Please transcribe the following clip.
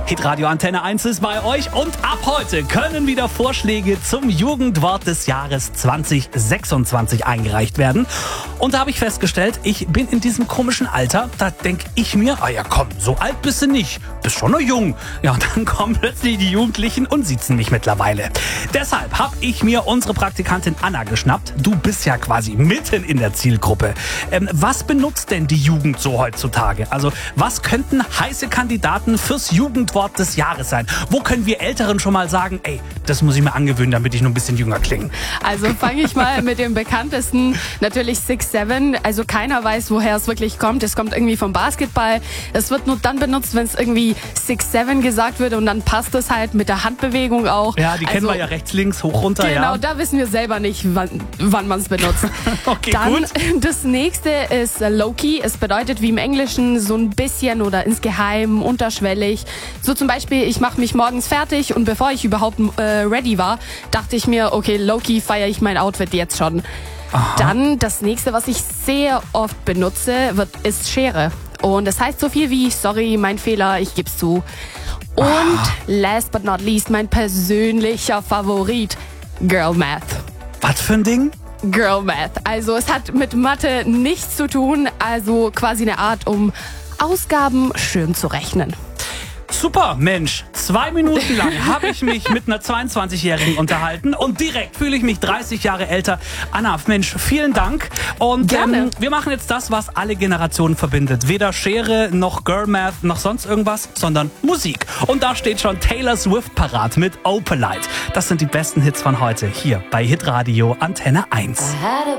Hitradio Antenne 1 ist bei euch und ab heute können wieder Vorschläge zum Jugendwort des Jahres 2026 eingereicht werden. Und da habe ich festgestellt, ich bin in diesem komischen Alter, da denke ich mir, ja komm, so alt bist du nicht, bist schon noch jung. Ja, und dann kommen plötzlich die Jugendlichen und siezen mich mittlerweile. Deshalb habe ich mir unsere Praktikantin Anna geschnappt. Du bist ja quasi mitten in der Zielgruppe. Was benutzt denn die Jugend so heutzutage? Also was könnten heiße Kandidaten fürs Jugendwort des Jahres sein? Wo können wir Älteren schon mal sagen, ey, das muss ich mir angewöhnen, damit ich noch ein bisschen jünger klinge? Also fange ich mal mit dem bekanntesten, natürlich 6'7". Also keiner weiß, woher es wirklich kommt. Es kommt irgendwie vom Basketball. Es wird nur dann benutzt, wenn es irgendwie 6'7" gesagt wird und dann passt es halt mit der Handbewegung auch. Ja, die kennen wir ja rechts, links, hoch, runter. Genau, ja. Da wissen wir selber nicht, wann man es benutzt. Okay, dann, gut. Das nächste ist low-key. Es bedeutet wie im Englischen so ein bisschen oder insgeheim, unterschwellig. So zum Beispiel, ich mache mich morgens fertig und bevor ich überhaupt ready war, dachte ich mir, okay, low-key feiere ich mein Outfit jetzt schon. Aha. Dann das nächste, was ich sehr oft benutze, ist Schere. Und das heißt so viel wie, sorry, mein Fehler, ich geb's zu. Und last but not least, mein persönlicher Favorit, Girl Math. Was für ein Ding? Girl Math. Also es hat mit Mathe nichts zu tun, also quasi eine Art, um Ausgaben schön zu rechnen. Super, Mensch. 2 Minuten lang habe ich mich mit einer 22-Jährigen unterhalten und direkt fühle ich mich 30 Jahre älter. Anna, Mensch, vielen Dank. Und Gerne. Wir machen jetzt das, was alle Generationen verbindet. Weder Schere, noch Girl Math, noch sonst irgendwas, sondern Musik. Und da steht schon Taylor Swift parat mit Opalite. Das sind die besten Hits von heute hier bei Hitradio Antenne 1.